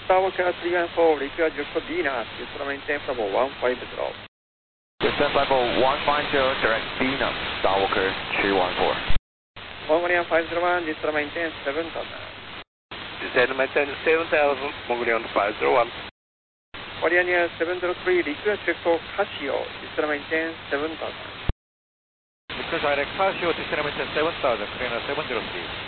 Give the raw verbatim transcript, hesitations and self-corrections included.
Starwalker three one four, request your code Venus, Houston maintain Bravo one five zero. Houston Bravo one five zero, direct Venus, Starwalker three one four. Mongolian five zero one, Houston maintain seven thousand. Houston maintain seven thousand, Mongolian five zero one. Korean seven zero three, request for Casio, Houston maintain seven thousand. Request direct Casio, Houston maintain seven thousand, Korean seven zero three.